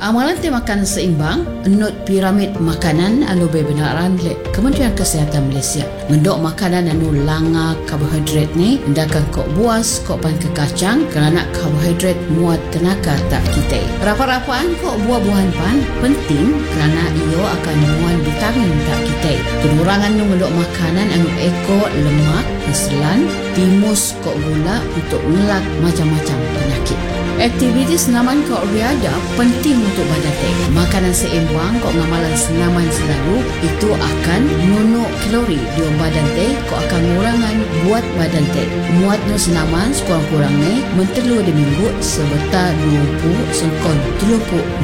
Amalan te makanan seimbang menurut piramid makanan anu bebenaran le Kementerian Kesihatan Malaysia. Ngendok makanan anu langa karbohidrat ni hendakan kok buas kok pan ke kacang kerana karbohidrat muat tenaga tak kita. Rapat-rapaan kok buah-buahan pan penting kerana ia akan muat vitamin tak kita. Pengurangan nu ngendok makanan anu ekor lemak, keselan, timus kok gula untuk ngelak macam-macam penyakit. Aktiviti senaman kau riada penting untuk badan teh. Makanan seimbang kau ngamalan senaman selalu itu akan menunuk kalori di badan teh. Kau akan ngurangan buat badan teh. Muat nu senaman sekurang-kurangnya mentelu di minggu sebetar 20 sengkon 30